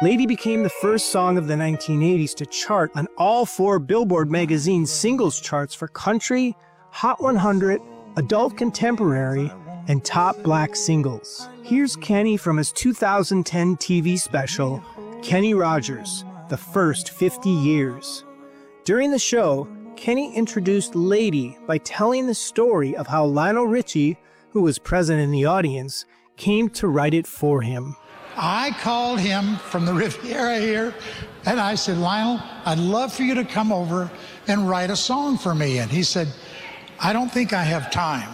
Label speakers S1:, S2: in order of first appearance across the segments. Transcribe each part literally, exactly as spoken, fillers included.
S1: Lady became the first song of the nineteen eighties to chart on all four Billboard magazine singles charts for country, Hot one hundred, adult contemporary, and top black singles. Here's Kenny from his two thousand ten T V special, Kenny Rogers, The First fifty years. During the show, Kenny introduced Lady by telling the story of how Lionel Richie, who was present in the audience, came to write it for him.
S2: I called him from the Riviera here, and I said, Lionel, I'd love for you to come over and write a song for me. And he said, I don't think I have time.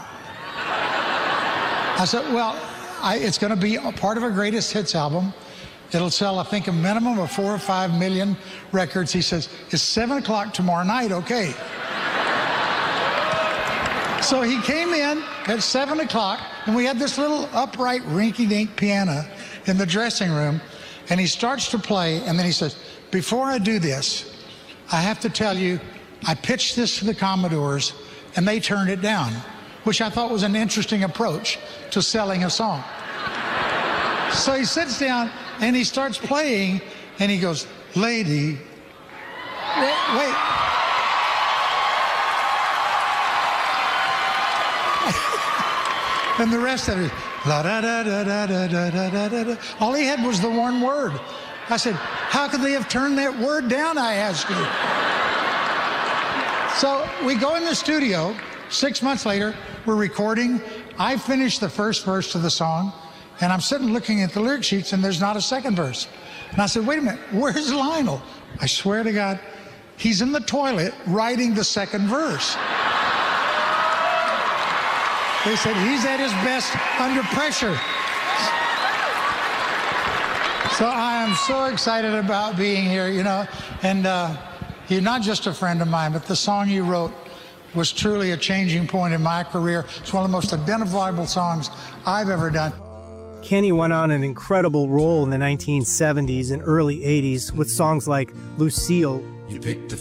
S2: I said, well, I, it's going to be a part of a greatest hits album. It'll sell, I think, a minimum of four or five million records. He says, it's seven o'clock tomorrow night, okay. So he came in at seven o'clock, and we had this little upright rinky-dink piano in the dressing room, and he starts to play, and then he says, before I do this, I have to tell you, I pitched this to the Commodores, and they turned it down, which I thought was an interesting approach to selling a song. So he sits down, and he starts playing, and he goes, Lady, wait, wait. And the rest of it, la da da da da da da da da da. All he had was the one word. I said, how could they have turned that word down, I asked you? So we go in the studio. Six months later, we're recording. I finished the first verse of the song, and I'm sitting looking at the lyric sheets, and there's not a second verse. And I said, wait a minute, where's Lionel? I swear to God, he's in the toilet writing the second verse. They said he's at his best under pressure. So I am so excited about being here, you know, and uh, you're not just a friend of mine, but the song you wrote was truly a changing point in my career. It's one of the most identifiable songs I've ever done.
S1: Kenny went on an incredible role in the nineteen seventies and early eighties with songs like Lucille,
S3: You picked the